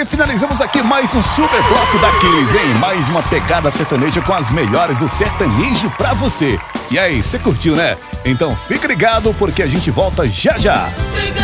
E finalizamos aqui mais um super bloco daqueles, hein? Mais uma pegada sertaneja com as melhores do sertanejo pra você. E aí, você curtiu, né? Então fique ligado porque a gente volta já já.